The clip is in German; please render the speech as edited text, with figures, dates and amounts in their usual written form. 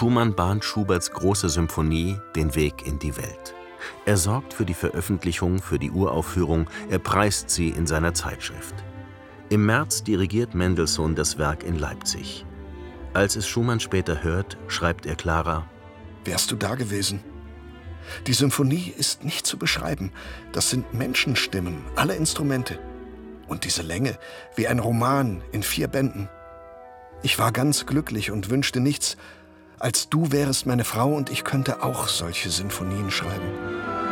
Schumann bahnt Schuberts große Symphonie den Weg in die Welt. Er sorgt für die Veröffentlichung, für die Uraufführung, er preist sie in seiner Zeitschrift. Im März dirigiert Mendelssohn das Werk in Leipzig. Als es Schumann später hört, schreibt er Clara: Wärst du da gewesen? Die Symphonie ist nicht zu beschreiben. Das sind Menschenstimmen, alle Instrumente. Und diese Länge, wie ein Roman in 4 Bänden. Ich war ganz glücklich und wünschte nichts, als du wärest meine Frau und ich könnte auch solche Sinfonien schreiben.